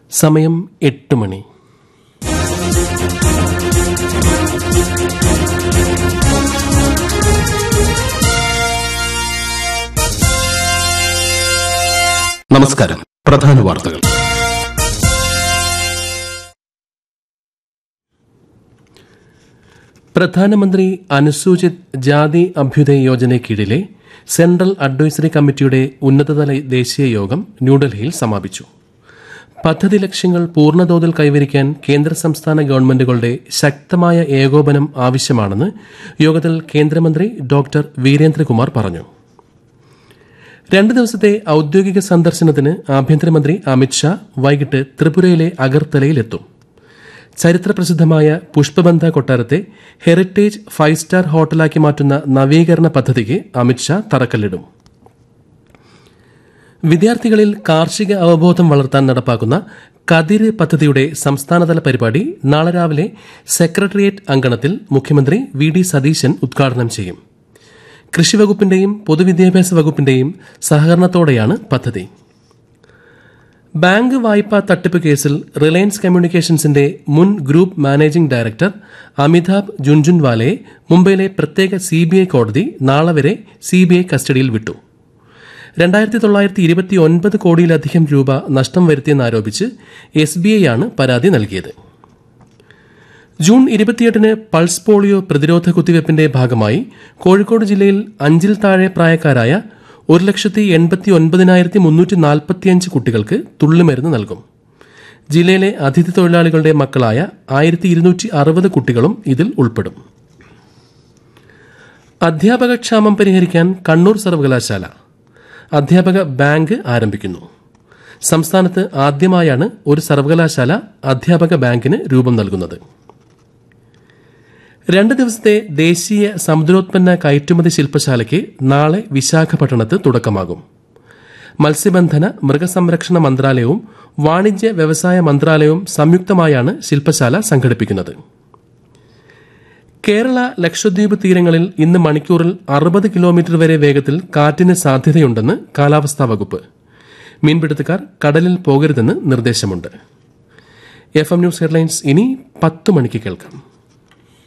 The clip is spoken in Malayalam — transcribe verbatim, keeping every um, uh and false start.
സമയം എട്ട് മണി. നമസ്കാരം. പ്രധാന വാർത്തകൾ. പ്രധാനമന്ത്രി അനുസൂചിത് ജാതി അഭ്യുദയ യോജന കീഴിലെ സെൻട്രൽ അഡ്വൈസറി കമ്മിറ്റിയുടെ ഉന്നതതല ദേശീയ യോഗം ന്യൂഡൽഹിയിൽ സമാപിച്ചു. പദ്ധതി ലക്ഷ്യങ്ങൾ പൂർണ്ണതോതിൽ കൈവരിക്കാൻ കേന്ദ്ര സംസ്ഥാന ഗവൺമെന്റുകളുടെ ശക്തമായ ഏകോപനം ആവശ്യമാണെന്ന് യോഗത്തിൽ കേന്ദ്രമന്ത്രി ഡോക്ടർ വീരേന്ദ്രകുമാർ പറഞ്ഞു. രണ്ട് ദിവസത്തെ ഔദ്യോഗിക സന്ദർശനത്തിന് ആഭ്യന്തരമന്ത്രി അമിത്ഷാ വൈകിട്ട് ത്രിപുരയിലെ അഗർത്തലയിലെത്തും. ചരിത്രപ്രസിദ്ധമായ പുഷ്പബന്ധ കൊട്ടാരത്തെ ഹെറിറ്റേജ് ഫൈവ് സ്റ്റാർ ഹോട്ടലാക്കി മാറ്റുന്ന നവീകരണ പദ്ധതിക്ക് അമിത്ഷാ തറക്കല്ലിടും. വിദ്യാർത്ഥികളിൽ കാർഷിക അവബോധം വളർത്താൻ നടപ്പാക്കുന്ന കതിര് പദ്ധതിയുടെ സംസ്ഥാനതല പരിപാടി നാളെ രാവിലെ സെക്രട്ടേറിയറ്റ് അങ്കണത്തിൽ മുഖ്യമന്ത്രി വി ഡി സതീശൻ ഉദ്ഘാടനം ചെയ്യും. കൃഷിവകുപ്പിന്റെയും പൊതുവിദ്യാഭ്യാസ വകുപ്പിന്റെയും സഹകരണത്തോടെയാണ് പദ്ധതി. ബാങ്ക് വായ്പാ തട്ടിപ്പ് കേസിൽ റിലയൻസ് കമ്മ്യൂണിക്കേഷൻസിന്റെ മുൻ ഗ്രൂപ്പ് മാനേജിംഗ് ഡയറക്ടർ അമിതാഭ് ജുൻജുൻവാലയെ മുംബൈയിലെ പ്രത്യേക സിബിഐ കോടതി നാളെ വരെ സിബിഐ കസ്റ്റഡിയിൽ വിട്ടു. രണ്ടായിരത്തി തൊള്ളായിരത്തി ഇരുപത്തി ഒൻപത് കോടിയിലധികം രൂപ നഷ്ടം വരുത്തിയെന്നാരോപിച്ച് എസ് ബി ഐ ആണ് പരാതി നൽകിയത്. ജൂൺ ഇരുപത്തിയെട്ടിന് പൾസ് പോളിയോ പ്രതിരോധ കുത്തിവയ്പ്പിന്റെ ഭാഗമായി കോഴിക്കോട് ജില്ലയിൽ അഞ്ചിൽ താഴെ പ്രായക്കാരായ ഒരു ലക്ഷത്തി എൺപത്തി ഒൻപതിനായിരത്തി മുന്നൂറ്റി നാൽപ്പത്തിയഞ്ച് കുട്ടികൾക്ക് തുള്ളിമരുന്ന് നൽകും. ജില്ലയിലെ അതിഥി തൊഴിലാളികളുടെ മക്കളായ ആയിരത്തി ഇരുന്നൂറ്റി അറുപത് കുട്ടികളും ഇതിൽ ഉൾപ്പെടും. അധ്യാപകക്ഷാമം പരിഹരിക്കാൻ കണ്ണൂർ സർവകലാശാല അധ്യാപക ബാങ്ക് ആരംഭിക്കുന്നു. സംസ്ഥാനത്ത് ആദ്യമായാണ് ഒരു സർവകലാശാല അധ്യാപക ബാങ്കിന് രൂപം നൽകുന്നത്. രണ്ട് ദിവസത്തെ ദേശീയ സമുദ്രോത്പന്ന കയറ്റുമതി ശില്പശാലയ്ക്ക് നാളെ വിശാഖപട്ടണത്ത് തുടക്കമാകും. മത്സ്യബന്ധന മൃഗസംരക്ഷണ മന്ത്രാലയവും വാണിജ്യ വ്യവസായ മന്ത്രാലയവും സംയുക്തമായാണ് ശില്പശാല സംഘടിപ്പിക്കുന്നത്. കേരള ലക്ഷദ്വീപ് തീരങ്ങളിൽ ഇന്ന് മണിക്കൂറിൽ അറുപത് കിലോമീറ്റർ വരെ വേഗത്തിൽ കാറ്റിന് സാധ്യതയുണ്ടെന്ന് കാലാവസ്ഥാ വകുപ്പ്. മീൻപിടുത്തക്കാർ കടലിൽ പോകരുതെന്ന് നിർദ്ദേശമുണ്ട്. എഫ് എം ന്യൂസ് ഹെഡ്ലൈൻസ് ഇനി പത്ത് മണിക്ക് കേൾക്കാം.